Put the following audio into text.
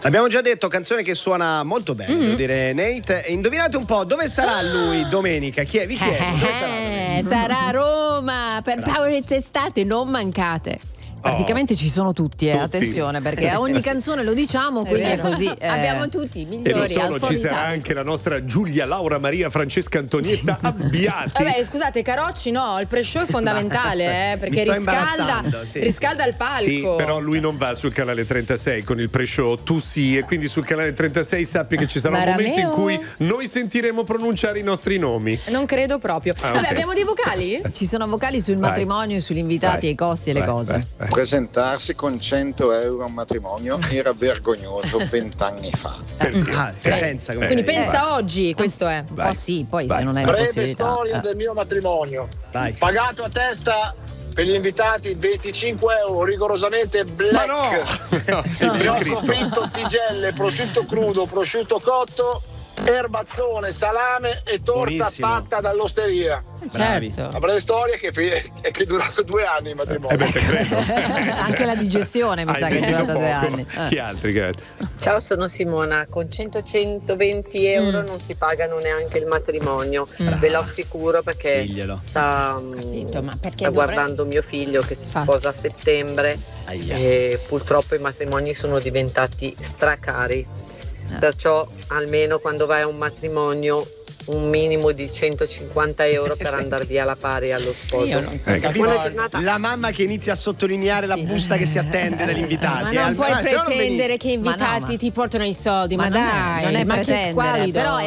L'abbiamo già detto, canzone che suona molto bene, devo dire, Nate. E indovinate un po', dove sarà lui domenica? Chi è? Vi chiedo, dove sarà? Sarà a Roma per Power Estate, non mancate. Praticamente ci sono tutti, attenzione, perché a ogni canzone lo diciamo, quindi è così. Abbiamo tutti i E migliori. non solo, ci sarà Alfonso. anche la nostra Giulia Laura Maria Francesca Antonietta Abbiati. Vabbè, scusate, Carocci no, il pre-show è fondamentale, perché Mi sto imbarazzando, sì. riscalda il palco. Sì, però lui non va sul canale 36 con il pre-show, tu sì, e quindi sul canale 36 sappi che ci sarà un momento in cui noi sentiremo pronunciare i nostri nomi. Non credo proprio. Vabbè, ok. abbiamo dei vocali? Ci sono vocali sul Vai. matrimonio, sugli invitati, Vai. i costi e le Vai, cose. vai. Presentarsi con 100 euro a un matrimonio era vergognoso 20 anni fa. Credenza, come Quindi si dice. pensa oggi, questo è. Vai. Oh sì, poi Vai. se non hai la Breve possibilità. storia del mio matrimonio. Vai. Pagato a testa per gli invitati 25 euro, rigorosamente black. Ma no! Ne ho soffritto tigelle, prosciutto crudo, prosciutto cotto, erbazzone, salame e torta Buonissimo. fatta dall'osteria. Bravi. Certo. La breve storia che è durato 2 anni il matrimonio. Te credo. Anche la digestione mi Hai sa che è investito durata 2 poco. anni. Chi altri? Ciao, sono Simona. Con 100-120 euro non si pagano neanche il matrimonio, ve lo assicuro, perché Diglielo. sta, Capito, ma perché sta guardando mio figlio che si sposa a settembre Aia. e purtroppo i matrimoni sono diventati stracari. Perciò almeno quando vai a un matrimonio un minimo di 150 euro per andare via alla pari allo sposo. Io non sono Capito? Buona giornata. La mamma che inizia a sottolineare la busta che si attende dagli invitati. Ma non puoi se no non pretendere venite. che invitati Ma no, ti portano i soldi, ma, non è- dai, non è ma che pretendere, squalido. però